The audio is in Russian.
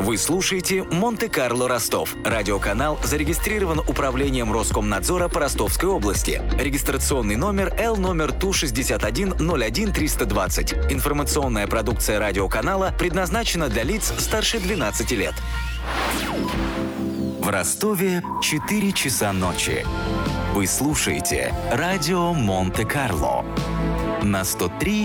Вы слушаете «Монте-Карло Ростов». Радиоканал зарегистрирован Управлением Роскомнадзора по Ростовской области. Регистрационный номер Л номер ТУ-61-01-320. Информационная продукция радиоканала предназначена для лиц старше 12 лет. В Ростове 4 часа ночи. Вы слушаете радио Монте-Карло на 103